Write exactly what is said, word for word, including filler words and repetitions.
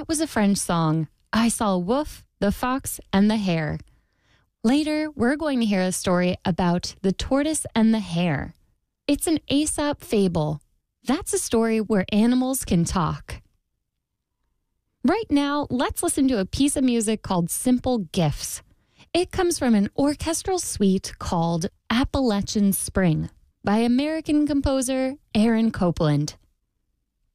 That was a French song, I Saw a Wolf, the Fox, and the Hare. Later, we're going to hear a story about the tortoise and the hare. It's an Aesop fable. That's a story where animals can talk. Right now, let's listen to a piece of music called Simple Gifts. It comes from an orchestral suite called Appalachian Spring by American composer Aaron Copland.